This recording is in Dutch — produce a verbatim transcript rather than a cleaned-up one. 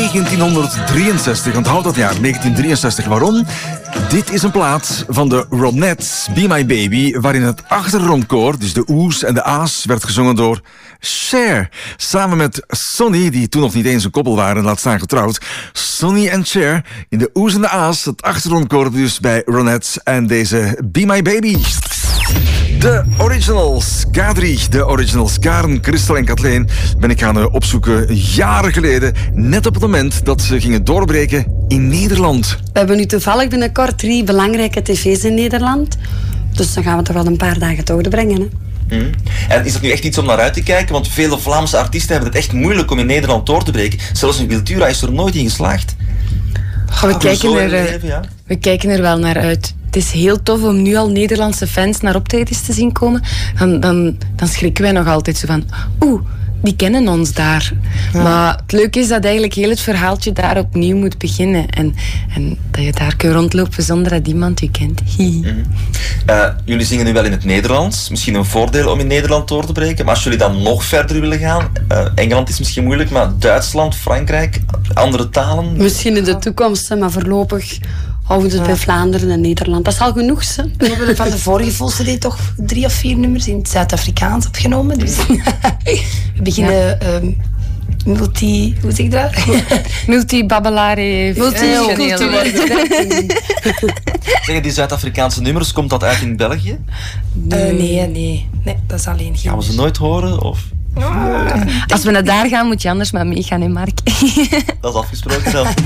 negentienhonderddrieënzestig. Onthoud dat jaar, negentien drieënzestig. Waarom? Dit is een plaat van de Ronettes, Be My Baby, waarin het achtergrondkoor, dus de oes en de a's, werd gezongen door Cher. Samen met Sonny, die toen nog niet eens een koppel waren, laat staan getrouwd. Sonny en Cher in de oes en de a's, het achtergrondkoor dus bij Ronettes en deze Be My Baby. De originals, K drie, de originals, Karen, Christel en Kathleen, ben ik gaan opzoeken jaren geleden, net op het moment dat ze gingen doorbreken in Nederland. We hebben nu toevallig binnenkort drie belangrijke tv's in Nederland, dus dan gaan we toch wel een paar dagen doorbrengen, hè. Hmm. En is dat nu echt iets om naar uit te kijken? Want vele Vlaamse artiesten hebben het echt moeilijk om in Nederland door te breken. Zelfs in Wiltura is er nooit in geslaagd. Oh, we, kijken er, leven, ja? we kijken er wel naar uit. Het is heel tof om nu al Nederlandse fans naar optredens te zien komen. Dan, dan, dan schrikken wij nog altijd zo van... Oeh, die kennen ons daar. Ja. Maar het leuke is dat eigenlijk heel het verhaaltje daar opnieuw moet beginnen. En, en dat je daar kunt rondlopen zonder dat iemand u kent. Mm-hmm. uh, jullie zingen nu wel in het Nederlands. Misschien een voordeel om in Nederland door te breken. Maar als jullie dan nog verder willen gaan... Uh, Engeland is misschien moeilijk, maar Duitsland, Frankrijk, andere talen... Misschien in de toekomst, maar voorlopig... houden we het ja. bij Vlaanderen en Nederland. Dat zal genoeg zijn. We hebben van de vorige Volkslied toch drie of vier nummers in het Zuid-Afrikaans opgenomen. Dus we beginnen ja. um, multi... Hoe zeg je dat? Multi-babbelare. Multi-cultureel. Zeggen die Zuid-Afrikaanse nummers, komt dat uit in België? Nee, uh, nee, nee. Nee, dat is alleen geen. Gaan we ze nooit horen? Of... Oh. Als we naar daar gaan, moet je anders maar meegaan, hè, Mark? Dat is afgesproken dan.